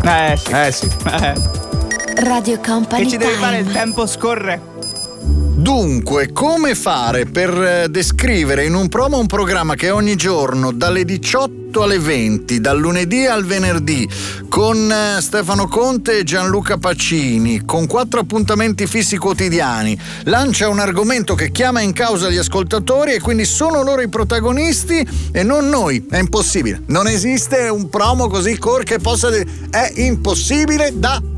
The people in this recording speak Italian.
Sì. Radio Company. Che ci devi Time. fare? Il tempo scorre. Dunque, come fare per descrivere in un promo un programma che ogni giorno dalle 18 alle 20, dal lunedì al venerdì, con Stefano Conte e Gianluca Pacini, con 4 appuntamenti fissi quotidiani, lancia un argomento che chiama in causa gli ascoltatori e quindi sono loro i protagonisti e non noi? È impossibile. Non esiste un promo così core che possa... È impossibile da